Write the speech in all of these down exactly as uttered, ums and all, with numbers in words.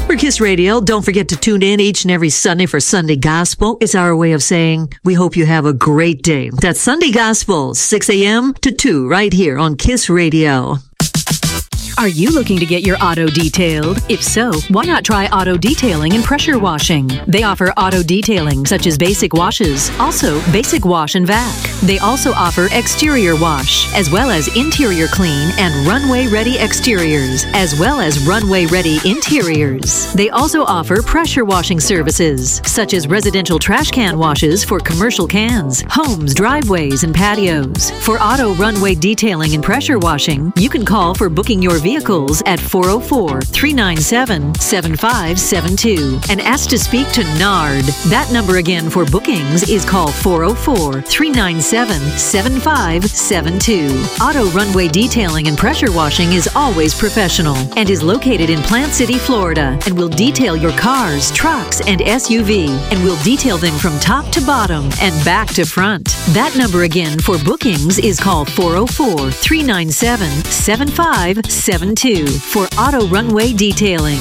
For Kiss Radio, don't forget to tune in each and every Sunday for Sunday Gospel. It's our way of saying we hope you have a great day. That's Sunday Gospel, six a.m. to two, right here on Kiss Radio. Are you looking to get your auto detailed? If so, why not try auto detailing and pressure washing? They offer auto detailing such as basic washes, also basic wash and vac. They also offer exterior wash, as well as interior clean and runway-ready exteriors, as well as runway-ready interiors. They also offer pressure washing services, such as residential trash can washes for commercial cans, homes, driveways, and patios. For auto runway detailing and pressure washing, you can call for booking your vehicles at four oh four, three nine seven, seven five seven two and ask to speak to Nard. That number again for bookings is call four oh four, three nine seven, seven five seven two. Auto runway detailing and pressure washing is always professional and is located in Plant City, Florida, and will detail your cars, trucks, and S U V, and will detail them from top to bottom and back to front. That number again for bookings is call four oh four, three nine seven, seven five seven two for auto runway detailing.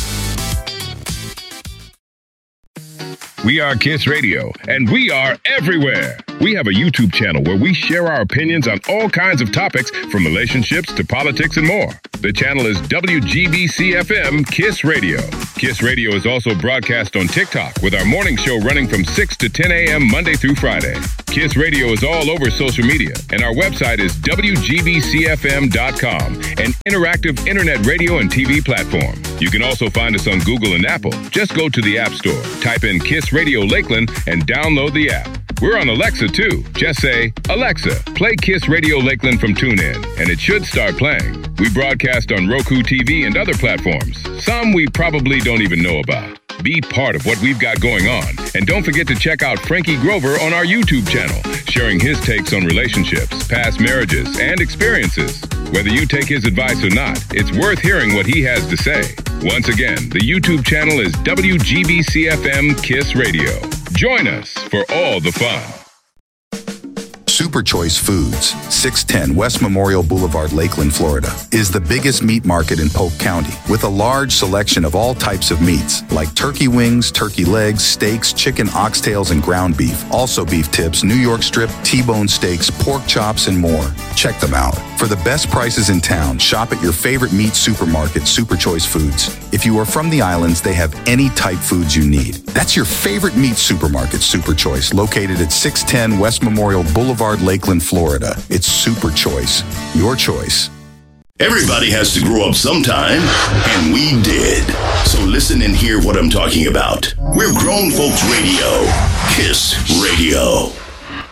We are Kiss Radio, and we are everywhere. We have a YouTube channel where we share our opinions on all kinds of topics, from relationships to politics and more. The channel is W G B C F M Kiss Radio. Kiss Radio is also broadcast on TikTok with our morning show running from six to ten a.m. Monday through Friday. Kiss Radio is all over social media, and our website is W G B C F M dot com, an interactive internet radio and T V platform. You can also find us on Google and Apple. Just go to the App Store, type in Kiss Radio Lakeland, and download the app. We're on Alexa, too. Just say, Alexa, play Kiss Radio Lakeland from TuneIn, and it should start playing. We broadcast on Roku T V and other platforms. Some we probably don't even know about. Be part of what we've got going on. And don't forget to check out Frankie Grover on our YouTube channel, sharing his takes on relationships, past marriages, and experiences. Whether you take his advice or not, it's worth hearing what he has to say. Once again, the YouTube channel is W G B C F M Kiss Radio. Join us for all the fun. Super Choice Foods, six ten West Memorial Boulevard, Lakeland, Florida, is the biggest meat market in Polk County, with a large selection of all types of meats, like turkey wings, turkey legs, steaks, chicken oxtails, and ground beef, also beef tips, New York strip, T-bone steaks, pork chops, and more. Check them out. For the best prices in town, shop at your favorite meat supermarket, Super Choice Foods. If you are from the islands, they have any type foods you need. That's your favorite meat supermarket, Super Choice, located at six ten West Memorial Boulevard, Lakeland, Florida. It's Super Choice. Your choice. Everybody has to grow up sometime, and we did. So listen and hear what I'm talking about. We're Grown Folks Radio. Kiss Radio.